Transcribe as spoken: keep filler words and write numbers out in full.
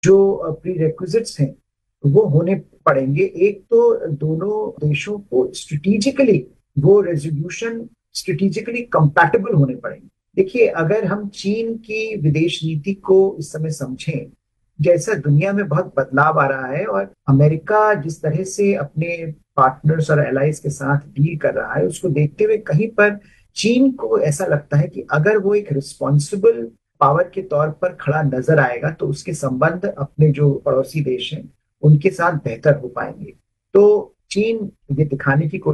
जो pre requisites हैं वो होने पड़ेंगे। एक तो दोनों देशों को स्ट्रेटेजिकली वो रेजोल्यूशन स्ट्रेटेजिकली कंपैटिबल होने पड़ेंगे। देखिए, अगर हम चीन की विदेश नीति को इस समय समझें, जैसा दुनिया में बहुत बदलाव आ रहा है और अमेरिका जिस तरह से अपने पार्टनर्स और एलाइज के साथ डील कर रहा है, उसको देखते हुए कहीं पर चीन को ऐसा लगता है कि अगर वो एक रिस्पॉन्सिबल पावर के तौर पर खड़ा नजर आएगा तो उसके संबंध अपने जो पड़ोसी देश हैं उनके साथ बेहतर हो पाएंगे। तो चीन ये दिखाने की